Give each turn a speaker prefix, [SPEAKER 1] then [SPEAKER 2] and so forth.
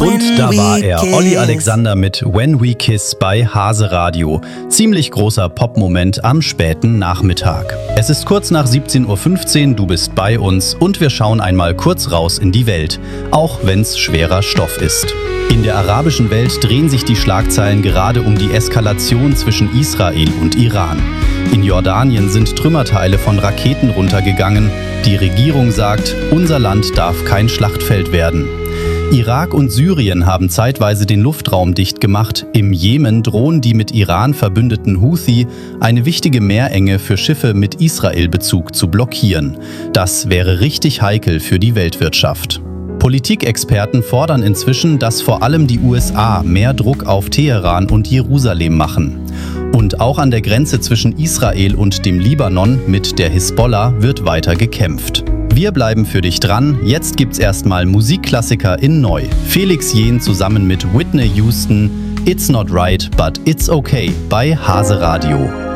[SPEAKER 1] Und da war er, Olli Alexander mit When We Kiss bei Hase Radio. Ziemlich großer Popmoment am späten Nachmittag. Es ist kurz nach 17:15 Uhr, du bist bei uns und wir schauen einmal kurz raus in die Welt, auch wenn's schwerer Stoff ist. In der arabischen Welt drehen sich die Schlagzeilen gerade um die Eskalation zwischen Israel und Iran. In Jordanien sind Trümmerteile von Raketen runtergegangen. Die Regierung sagt, unser Land darf kein Schlachtfeld werden. Irak und Syrien haben zeitweise den Luftraum dicht gemacht. Im Jemen drohen die mit Iran verbündeten Houthi, eine wichtige Meerenge für Schiffe mit Israel-Bezug zu blockieren. Das wäre richtig heikel für die Weltwirtschaft. Politikexperten fordern inzwischen, dass vor allem die USA mehr Druck auf Teheran und Jerusalem machen. Und auch an der Grenze zwischen Israel und dem Libanon mit der Hisbollah wird weiter gekämpft. Wir bleiben für dich dran. Jetzt gibt's erstmal Musikklassiker in neu. Felix Jähn zusammen mit Whitney Houston, It's Not Right, but It's Okay bei Hase Radio.